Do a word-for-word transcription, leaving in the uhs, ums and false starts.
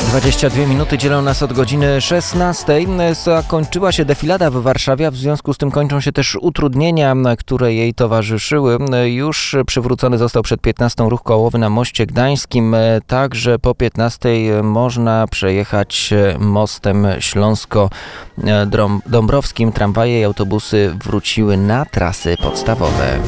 dwadzieścia dwie minuty dzielą nas od godziny szesnastej. Zakończyła się defilada w Warszawie, a w związku z tym kończą się też utrudnienia, które jej towarzyszyły. Już przywrócony został przed piętnastą ruch kołowy na moście gdańskim. Także po piętnastej można przejechać mostem Śląsko-Dąbrowskim. Tramwaje i autobusy wróciły na trasy podstawowe.